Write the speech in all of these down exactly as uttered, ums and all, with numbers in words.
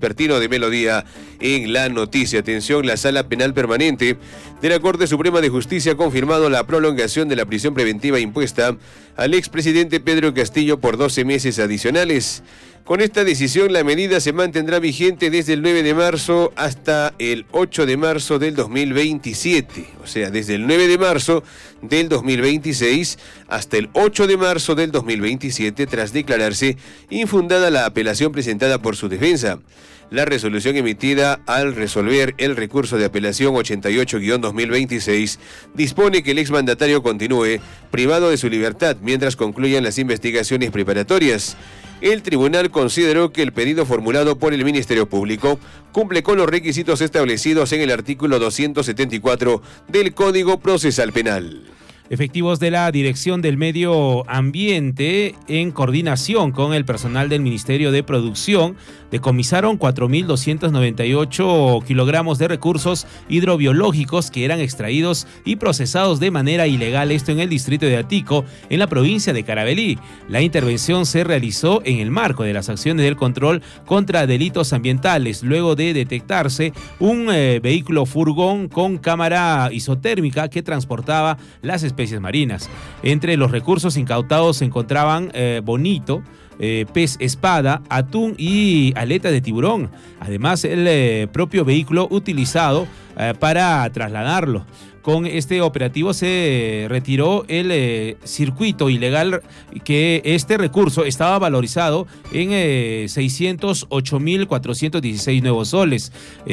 vespertino de Melodía en la noticia. Atención, la Sala Penal Permanente de la Corte Suprema de Justicia ha confirmado la prolongación de la prisión preventiva impuesta al expresidente Pedro Castillo por doce meses adicionales. Con esta decisión, la medida se mantendrá vigente desde el nueve de marzo hasta el ocho de marzo del dos mil veintisiete. O sea, desde el nueve de marzo del dos mil veintiséis hasta el ocho de marzo del dos mil veintisiete, tras declararse infundada la apelación presentada por su defensa. La resolución emitida al resolver el recurso de apelación ochenta y ocho guión dos mil veintiséis dispone que el exmandatario continúe privado de su libertad mientras concluyan las investigaciones preparatorias. El tribunal consideró que el pedido formulado por el Ministerio Público cumple con los requisitos establecidos en el artículo doscientos setenta y cuatro del Código Procesal Penal. Efectivos de la Dirección del Medio Ambiente, en coordinación con el personal del Ministerio de Producción, decomisaron cuatro mil doscientos noventa y ocho kilogramos de recursos hidrobiológicos que eran extraídos y procesados de manera ilegal, esto en el distrito de Atico, en la provincia de Carabalí. La intervención se realizó en el marco de las acciones del control contra delitos ambientales, luego de detectarse un eh, vehículo furgón con cámara isotérmica que transportaba las especies marinas. Entre los recursos incautados se encontraban eh, bonito, Eh, pez espada, atún y aleta de tiburón. Además, el eh, propio vehículo utilizado eh, para trasladarlo. Con este operativo se retiró el eh, circuito ilegal, que este recurso estaba valorizado en eh, seiscientos ocho mil cuatrocientos dieciséis nuevos soles.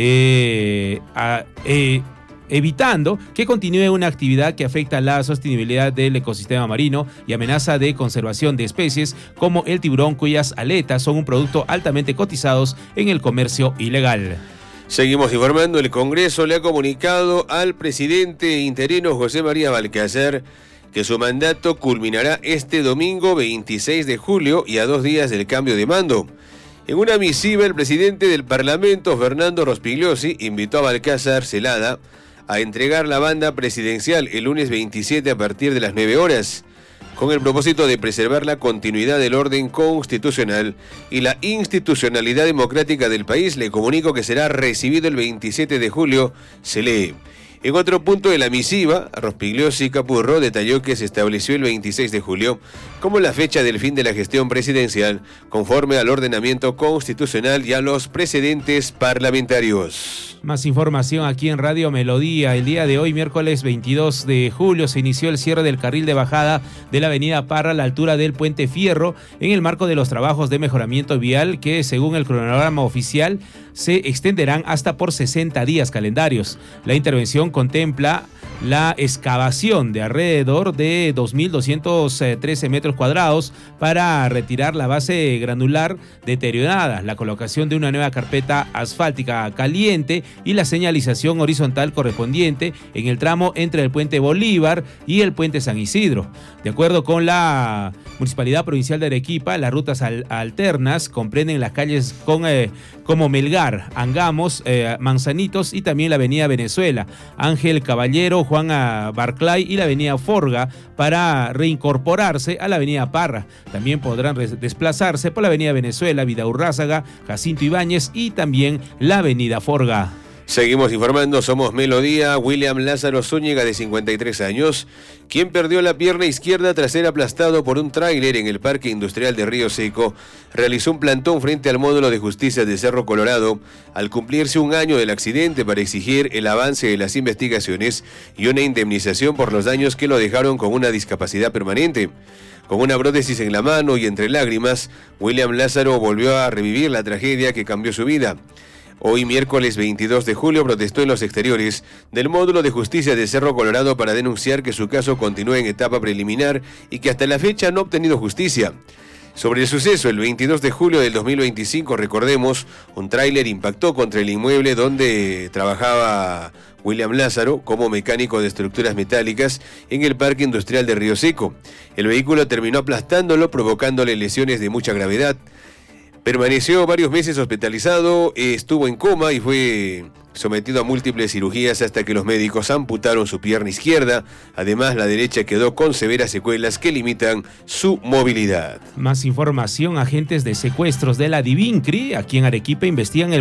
Eh, a, eh, evitando que continúe una actividad que afecta la sostenibilidad del ecosistema marino y amenaza de conservación de especies como el tiburón, cuyas aletas son un producto altamente cotizados en el comercio ilegal. Seguimos informando. El Congreso le ha comunicado al presidente interino José María Balcázar que su mandato culminará este domingo veintiséis de julio y a dos días del cambio de mando. En una misiva, el presidente del Parlamento, Fernando Rospigliosi, invitó a Balcázar Celada a entregar la banda presidencial el lunes veintisiete a partir de las nueve horas, con el propósito de preservar la continuidad del orden constitucional y la institucionalidad democrática del país. Le comunico que será recibido el veintisiete de julio, se lee. En otro punto de la misiva, Rospigliosi Capurro detalló que se estableció el veintiséis de julio como la fecha del fin de la gestión presidencial, conforme al ordenamiento constitucional y a los precedentes parlamentarios. Más información aquí en Radio Melodía. El día de hoy, miércoles veintidós de julio, se inició el cierre del carril de bajada de la avenida Parra a la altura del Puente Fierro, en el marco de los trabajos de mejoramiento vial que, según el cronograma oficial, se extenderán hasta por sesenta días calendarios. La intervención contempla la excavación de alrededor de dos mil doscientos trece metros cuadrados para retirar la base granular deteriorada, la colocación de una nueva carpeta asfáltica caliente y la señalización horizontal correspondiente en el tramo entre el Puente Bolívar y el Puente San Isidro. De acuerdo con la Municipalidad Provincial de Arequipa, las rutas al alternas comprenden las calles con, eh, como Melgar, Angamos, eh, Manzanitos y también la avenida Venezuela, Ángel Caballero, Juan Barclay y la avenida Forga, para reincorporarse a la avenida Parra. También podrán desplazarse por la avenida Venezuela, Vidaurrázaga, Jacinto Ibáñez y también la avenida Forga. Seguimos informando, somos Melodía. William Lázaro Zúñiga, de cincuenta y tres años, quien perdió la pierna izquierda tras ser aplastado por un tráiler en el Parque Industrial de Río Seco, realizó un plantón frente al módulo de justicia de Cerro Colorado al cumplirse un año del accidente, para exigir el avance de las investigaciones y una indemnización por los daños que lo dejaron con una discapacidad permanente. Con una prótesis en la mano y entre lágrimas, William Lázaro volvió a revivir la tragedia que cambió su vida. Hoy, miércoles veintidós de julio, protestó en los exteriores del módulo de justicia de Cerro Colorado para denunciar que su caso continúa en etapa preliminar y que hasta la fecha no ha obtenido justicia. Sobre el suceso, el veintidós de julio del dos mil veinticinco, recordemos, un tráiler impactó contra el inmueble donde trabajaba William Lázaro como mecánico de estructuras metálicas en el Parque Industrial de Río Seco. El vehículo terminó aplastándolo, provocándole lesiones de mucha gravedad. Permaneció varios meses hospitalizado, estuvo en coma y fue sometido a múltiples cirugías hasta que los médicos amputaron su pierna izquierda. Además, la derecha quedó con severas secuelas que limitan su movilidad. Más información: agentes de secuestros de la Divincri aquí en Arequipa investigan el